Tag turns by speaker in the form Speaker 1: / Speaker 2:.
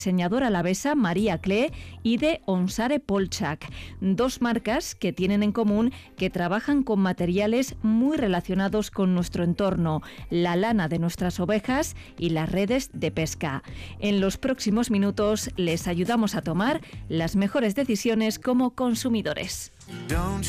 Speaker 1: diseñadora alavesa María Klee y de Onsare Polchak, dos marcas que tienen en común que trabajan con materiales muy relacionados con nuestro entorno, la lana de nuestras ovejas y las redes de pesca. En los próximos minutos les ayudamos a tomar las mejores decisiones como consumidores.